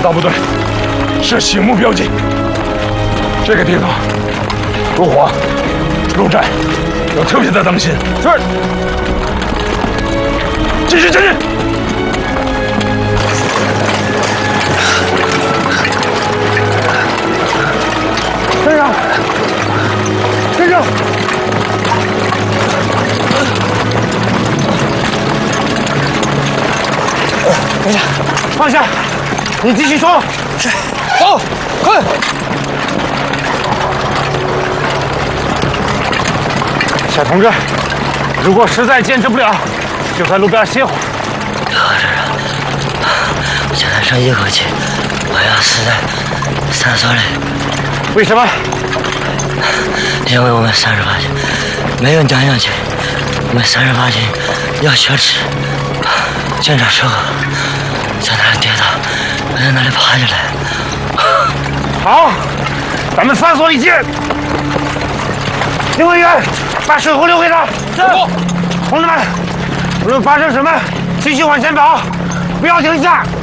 大部队设醒目标记。这个地方如火、如战，要特别的当心。是。继续前进。跟上，跟上。等一下，放下，你继续冲。是。走，快！小同志，如果实在坚持不了，就在路边歇会儿。 何师长，现在剩一口气，我要死在厕所里。 为什么？ 因为我们38军没有娘娘军，我们38军要血耻。军长说过，在哪里跌倒，我在哪里爬起来。 好，咱们3所一见。警卫员，把水壶留给他。是。同志们，无论发生什么，继续往前跑，不要停下。